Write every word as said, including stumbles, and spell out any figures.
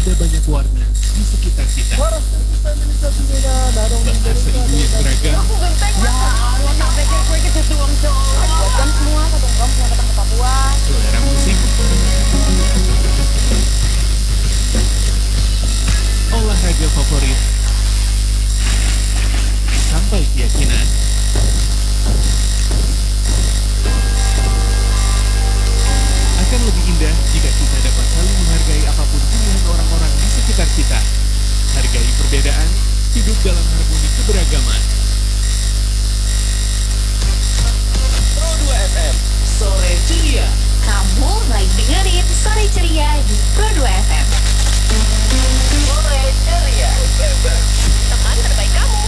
ada banyak warna di sekitar kita. Bahasa ibu yang beragam. Aku genteng ya Allah, sampai kayak gue gitu doang cowok. Buat kamu semua, satu kamu semua datang ke Papua. Selera musik, olahraga favorit, sampai keyakinan. Akan lebih indah jika kita dapat saling menghargai apapun pilihan orang-orang di sekitar kita. Hargai perbedaan, hidup dalam harmoni keberagaman. Pro dua F M, sore ceria. Kamu lagi dengerin Sore Ceria di Pro dua F M. Sore ceria. F M. Teman terbaik kamu.